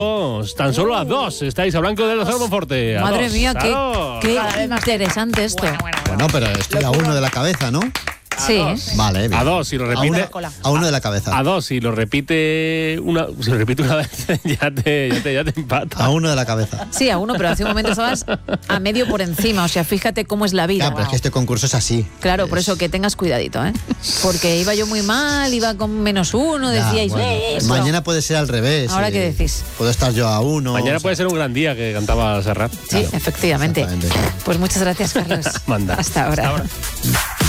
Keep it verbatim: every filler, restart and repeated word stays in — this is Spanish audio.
Tan solo a dos estáis a Blanco de Lozano Monforte. A Madre dos. mía, qué, ¡Claro! qué interesante esto. Bueno, bueno, bueno. Bueno, pero estoy a uno de la cabeza, ¿no? Sí. Vale, bien. A dos, si lo A repite. uno, a uno de la cabeza. A dos, si lo repite una, si lo repite una vez, ya te, ya te, ya te empata. A uno de la cabeza. Sí, a uno, pero hace un momento estabas a medio por encima. O sea, fíjate cómo es la vida. Ya, pero es que este concurso es así. Claro, por Es- eso que tengas cuidadito, ¿eh? Porque iba yo muy mal, iba con menos uno, Ya, decíais, bueno. "Eh, eso". Mañana puede ser al revés. ¿Ahora eh, qué decís? Puedo estar yo a uno. Mañana o sea, puede ser un gran día que cantaba Serrat. Sí, efectivamente. exactamente. Pues muchas gracias, Carlos. Manda. Hasta ahora. Hasta ahora.